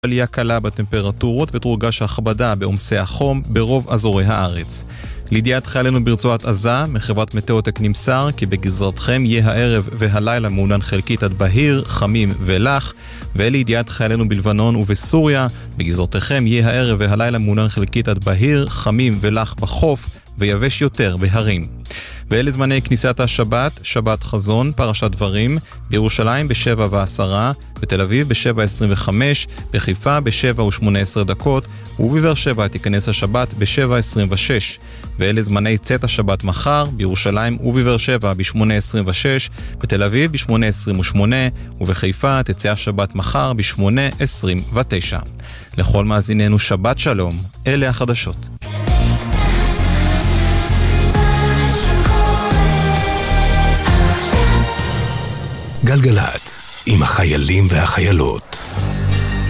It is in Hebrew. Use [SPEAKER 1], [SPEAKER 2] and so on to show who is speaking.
[SPEAKER 1] עלייה קלה בטמפרטורות ותורגש הכבדה בעומסי החום ברוב אזורי הארץ. לידיעת חיילינו ברצועת עזה, מחברת מטאוטק נמסר כי בגזרתכם יהיה הערב והלילה מעונן חלקית עד בהיר, חמים ולח, ולידיעת חיילינו בלבנון ובסוריה, בגזרתכם יהיה הערב והלילה מעונן חלקית עד בהיר, חמים ולח בחוף, ויבש יותר בהרים. ואלה זמני כניסת השבת, שבת חזון, פרשת דברים, בירושלים ב7:10, בתל אביב ב7:25, בחיפה ב7:18 דקות, ובבאר שבע תיכנס השבת ב7:26. ואלה זמני צאת השבת מחר, בירושלים ובבאר שבע ב8:26, בתל אביב ב8:28, ובחיפה תצא השבת מחר ב8:29. לכל מאזיננו שבת שלום, אלה החדשות.
[SPEAKER 2] גלגלת, עם החיילים והחיילות.